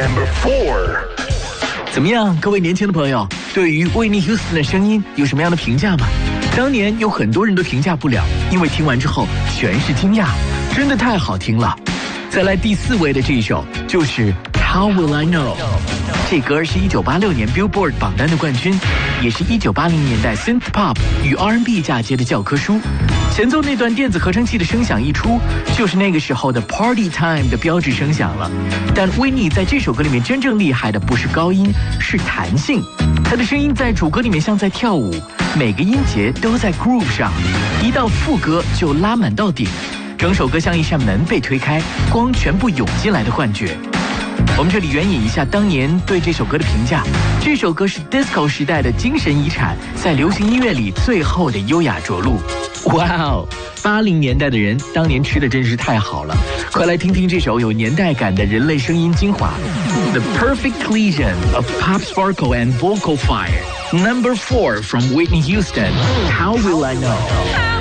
Number 4。 怎么样，各位年轻的朋友，对于惠妮休斯顿的声音有什么样的评价吗？当年有很多人都评价不了，因为听完之后全是惊讶，真的太好听了。再来第4位的这一首就是 How Will I Know。这歌是1986年 Billboard 榜单的冠军，也是1980年代 Synth Pop 与 R&B 嫁接的教科书。前奏那段电子合成器的声响一出，就是那个时候的 Party Time 的标志声响了。但维尼在这首歌里面真正厉害的不是高音，是弹性。他的声音在主歌里面像在跳舞，每个音节都在 groove 上，一到副歌就拉满到顶，整首歌像一扇门被推开，光全部涌进来的幻觉。我们这里援引一下当年对这首歌的评价，这首歌是 disco 时代的精神遗产，在流行音乐里最后的优雅着陆。哇哦，80年代的人当年吃的真是太好了，快来听听这首有年代感的人类声音精华 The perfect collision of pop sparkle and vocal fire. Number 4 from Whitney Houston, How Will I Know?